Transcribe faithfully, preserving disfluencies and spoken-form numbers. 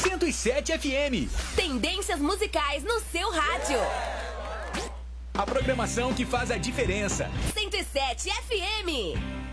cento e sete F M. Tendências musicais no seu rádio. A programação que faz a diferença. cento e sete F M.